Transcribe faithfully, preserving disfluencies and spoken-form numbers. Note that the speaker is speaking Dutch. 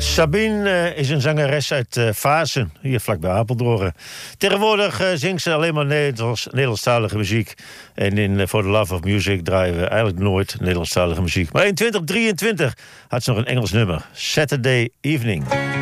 Sabine uh, is een zangeres uit uh, Vaassen, hier vlakbij Apeldoorn. Tegenwoordig uh, zingt ze alleen maar Nederlands, Nederlandstalige muziek. En in uh, For the Love of Music draaien we eigenlijk nooit Nederlandstalige muziek. Maar in twintig drieëntwintig had ze nog een Engels nummer. Saturday Evening.